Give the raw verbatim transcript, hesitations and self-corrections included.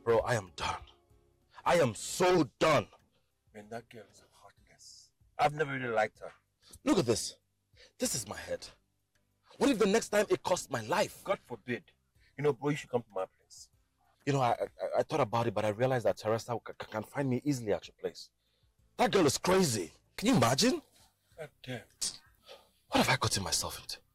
Bro, I am done. I am so done. Man, that girl is a hot mess. I've never really liked her. Look at this. This is my head. What if the next time it costs my life? God forbid. You know, bro, you should come to my place. You know, I, I, I thought about it, but I realized that Teresa can find me easily at your place. That girl is crazy. Can you imagine? God damn. What have I gotten myself into?